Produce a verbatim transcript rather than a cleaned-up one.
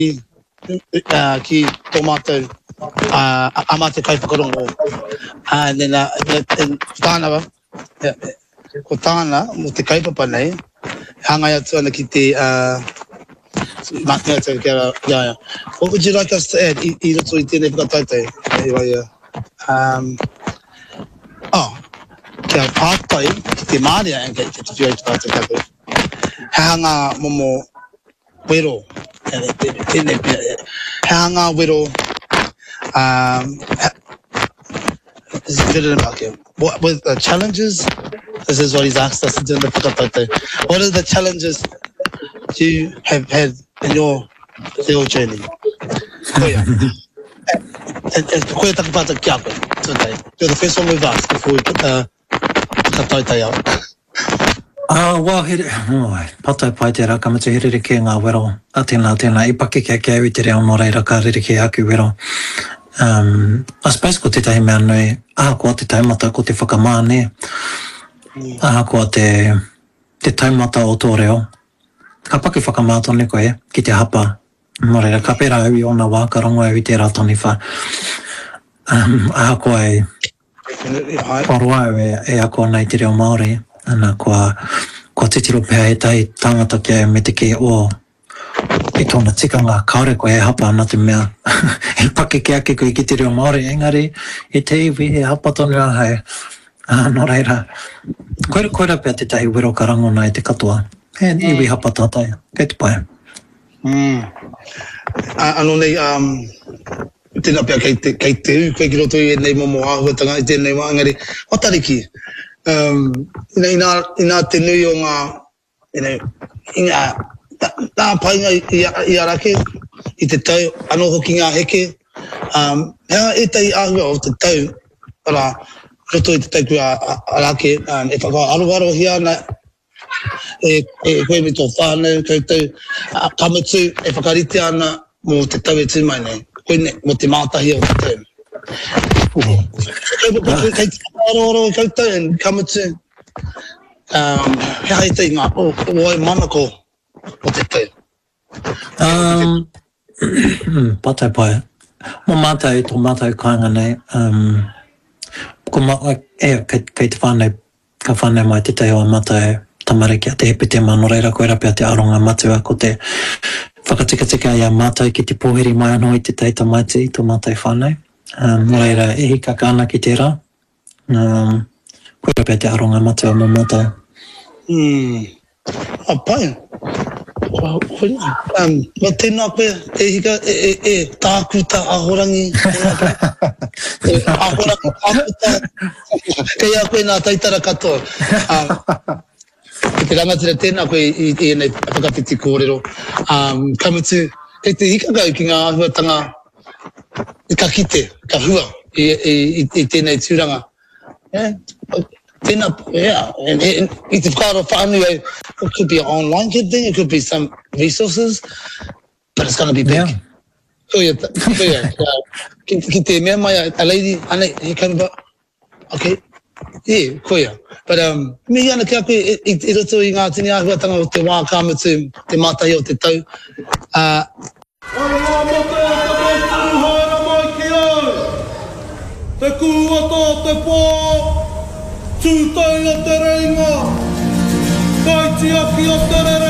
uh, ki tomato uh, amate kai whakarongo. And then uh, tāna wa, ko tāna mo te kaipapa nei, hangai atu ana ki te uh, Martin, yeah, yeah. What would you like us to add? Either to it, if got that Um, oh, kia pātai ki te Māria and get to feel about it. Hanga momo wero, hanga wero. Um, what were the challenges? This is what he's asked us to do in the whakataute. What are the challenges you have had in your your journey? Koia. And koia takapata kia koe today. You're the first one we've asked before we put the whakataute out. Ah, well, here, oh, patai pai te raka matu here ke ngā wero. A tēnā, tēnā, i pake kia kia ui te reo no reira ka rere ke aku wero. Um, I suppose ko te tahi mea nui, aha kua te taimata ko te whakamāne. Aha kua te, te taimata o tō reo. Ka pake whakamātone koe ki te hapa. No reira, ka pera ui o nā wā, ka rongo ui te rātoni wha. Um, aha kua e, kua roa e, e a kua nei te reo Māori. Ana kua, kua titiro pēa e tai tangata kia me te ke o i tōna tikanga kaore koe e hapa ana te mea. E pake ke ake koe ki te reo Māori, engari e te iwi e hapa tonu ahai. Ah, no reira. Koera, koera pēa te tahi wero ka rangona e te katoa. E iwi hapa tātai. Kei te pai. Mm. Ano nei, um, tēnā pēa kei te, kei te u, koe ki roto i e nei momo āhuatanga i tēnei wā, engari, o tariki. Um, ina, ina, ina te nui o ngā, ina, ina, tā painga i, i arake, i te tau, anō hoki ngā heke, um, hea e tei āhua o te tau, ara, roto i te tau kua arake, um, e whaka aroaro hi ana, e, e koe me tō whānau, koutou, kamutu, e whakarite ana mō te tau e tūmai nei, koe ne, mō te mātahi o te tau. Kei te whakaroro i koutou, and kamutu, um, hea e tei ngā, o, o ai manako, o te tau. Um, patai pai. Mō mātai, tō mātai kāinga nei, um, ko ma, e, kei, kei te whānau, ka whānau mai te teo a mātai tamariki a te hepe te mano reira, koe rapia te aronga matua, ko te whakatika i a mātai ki te pōheri mai anō i te teita maiti i tō mātai whānau. Um, no reira, e hika kāna ki te rā. Um, koe rapia te aronga matua mō mātai. Hmm. A pai. Um, ma tēnā koe, e hika, e, e, e, tākuta ahorangi. E, ahorangi, tākuta. Kei a koe nā taitara katoa. Um, te rangatira tēnā koe i, i nei whakatiti kōrero. Um, kamutu, kei te hika kau ki ngā ahuatanga, i ka kite, ka hua, i, i, i, i tēnei tūranga. Yeah. Tēnā, yeah, and, and i te whakaro whānui, it could be an online kid thing, it could be some resources, but it's going to be big. Yeah. Koia, koia, ki, ki te mea mai, a lady, ane, he came about, okay, yeah, koia. But, um, me ana kia koe, i, i, i roto i ngā tini āhuatanga o te wā kāmutu, te mātahi o te tau. Uh, Te kua tō te pō, tūtai o te reinga, kai ti aki o te rere.